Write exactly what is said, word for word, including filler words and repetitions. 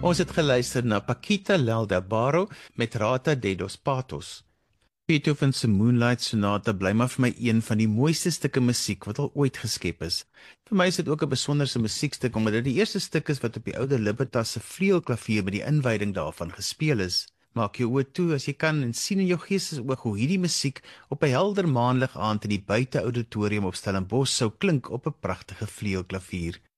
Ons het geluister na Paquita L'Aldabaro met Rata de dos Patos. Beethoven se Moonlight Sonata bly maar vir my een van die mooiste stukke musiek wat al ooit geskep is. Vir my is dit ook 'n besonderse musiekstuk omdat dit die eerste stuk is wat op die oude Libertas se vleuelklavier met die inwyding daarvan gespeel is. Maak jou oë toe as jy kan en sien in jou geestesoog hoe hierdie musiek op 'n helder maanlig aand in die buite auditorium op Stellenbosch sou klink op 'n pragtige vleuelklavier.